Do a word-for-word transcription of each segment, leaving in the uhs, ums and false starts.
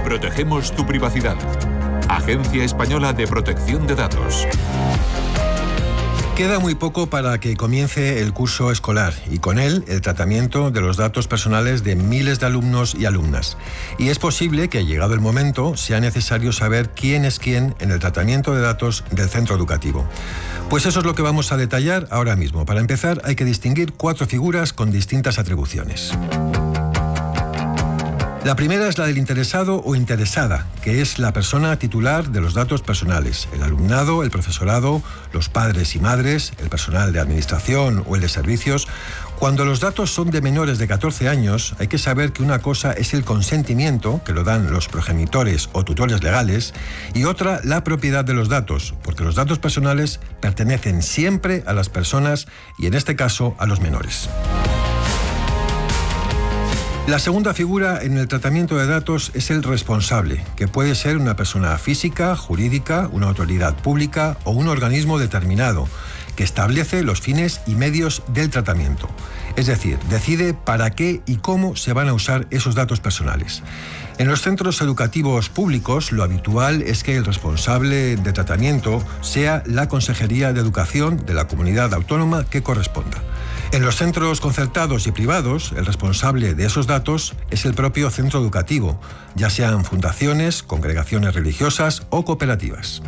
Protegemos tu privacidad. Agencia Española de Protección de Datos. Queda muy poco para que comience el curso escolar y con él el tratamiento de los datos personales de miles de alumnos y alumnas. Y es posible que, llegado el momento, sea necesario saber quién es quién en el tratamiento de datos del centro educativo. Pues eso es lo que vamos a detallar ahora mismo. Para empezar, hay que distinguir cuatro figuras con distintas atribuciones. La primera es la del interesado o interesada, que es la persona titular de los datos personales, el alumnado, el profesorado, los padres y madres, el personal de administración o el de servicios. Cuando los datos son de menores de catorce años, hay que saber que una cosa es el consentimiento, que lo dan los progenitores o tutores legales, y otra la propiedad de los datos, porque los datos personales pertenecen siempre a las personas y en este caso a los menores. La segunda figura en el tratamiento de datos es el responsable, que puede ser una persona física, jurídica, una autoridad pública o un organismo determinado, que establece los fines y medios del tratamiento. Es decir, decide para qué y cómo se van a usar esos datos personales. En los centros educativos públicos, lo habitual es que el responsable de tratamiento sea la Consejería de Educación de la comunidad autónoma que corresponda. En los centros concertados y privados, el responsable de esos datos es el propio centro educativo, ya sean fundaciones, congregaciones religiosas o cooperativas.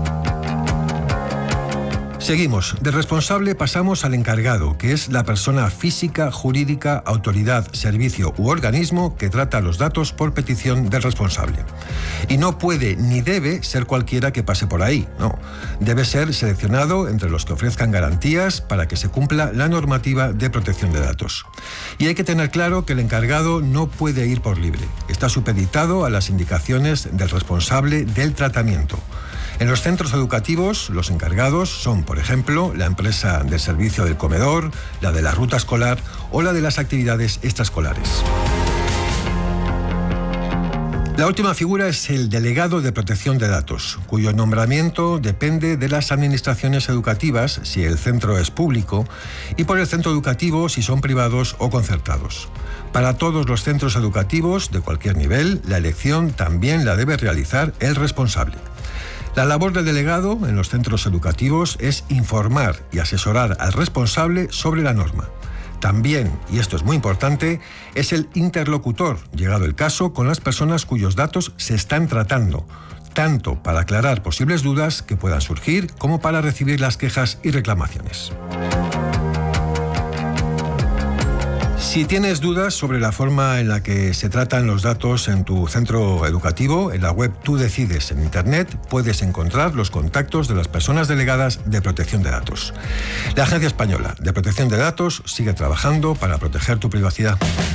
Seguimos. Del responsable pasamos al encargado, que es la persona física, jurídica, autoridad, servicio u organismo que trata los datos por petición del responsable. Y no puede ni debe ser cualquiera que pase por ahí, no. Debe ser seleccionado entre los que ofrezcan garantías para que se cumpla la normativa de protección de datos. Y hay que tener claro que el encargado no puede ir por libre. Está supeditado a las indicaciones del responsable del tratamiento. En los centros educativos, los encargados son, por ejemplo, la empresa del servicio del comedor, la de la ruta escolar o la de las actividades extraescolares. La última figura es el delegado de protección de datos, cuyo nombramiento depende de las administraciones educativas, si el centro es público, y por el centro educativo, si son privados o concertados. Para todos los centros educativos de cualquier nivel, la elección también la debe realizar el responsable. La labor del delegado en los centros educativos es informar y asesorar al responsable sobre la norma. También, y esto es muy importante, es el interlocutor, llegado el caso, con las personas cuyos datos se están tratando, tanto para aclarar posibles dudas que puedan surgir como para recibir las quejas y reclamaciones. Si tienes dudas sobre la forma en la que se tratan los datos en tu centro educativo, en la web Tú Decides en Internet puedes encontrar los contactos de las personas delegadas de protección de datos. La Agencia Española de Protección de Datos sigue trabajando para proteger tu privacidad.